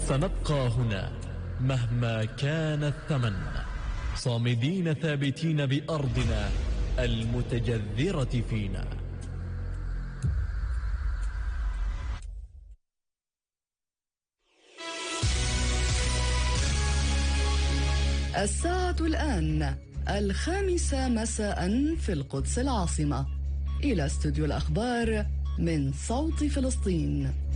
سنبقى هنا مهما كان الثمن، صامدين ثابتين بأرضنا المتجذرة فينا. الساعة الآن 5 مساء في القدس العاصمة. إلى استوديو الأخبار من صوت فلسطين.